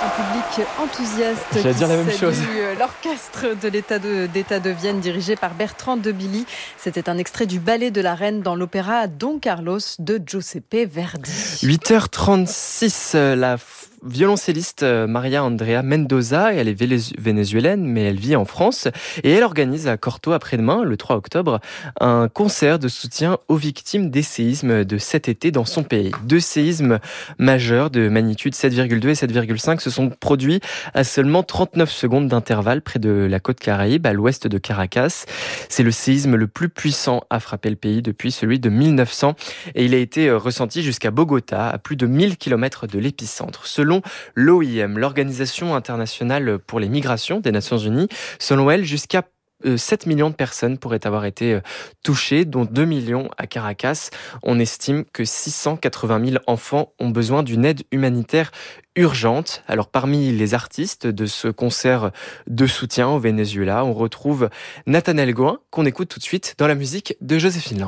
Un public enthousiaste J'allais qui dire la même chose. salue l'orchestre de l'État de Vienne dirigé par Bertrand de Billy. C'était un extrait du Ballet de la Reine dans l'opéra Don Carlos de Giuseppe Verdi. 8h36, la violoncelliste Maria Andrea Mendoza, elle est vénézuélienne mais elle vit en France et elle organise à Corto après-demain, le 3 octobre, un concert de soutien aux victimes des séismes de cet été dans son pays. 2 séismes majeurs de magnitude 7,2 et 7,5 se sont produits à seulement 39 secondes d'intervalle près de la côte Caraïbe, à l'ouest de Caracas. C'est le séisme le plus puissant à frapper le pays depuis celui de 1900 et il a été ressenti jusqu'à Bogota, à plus de 1000 km de l'épicentre. Selon l'OIM, l'Organisation internationale pour les migrations des Nations Unies, selon elle, jusqu'à 7 millions de personnes pourraient avoir été touchées, dont 2 millions à Caracas. On estime que 680 000 enfants ont besoin d'une aide humanitaire urgente. Alors parmi les artistes de ce concert de soutien au Venezuela, on retrouve Nathanaël Gouin, qu'on écoute tout de suite dans la musique de Joséphine Lang.